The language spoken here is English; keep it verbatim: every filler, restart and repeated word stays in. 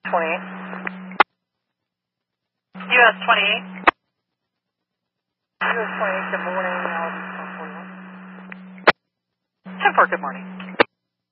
twenty-eight. U S twenty-eight. U S twenty-eight, good morning. I'll ten four, good morning.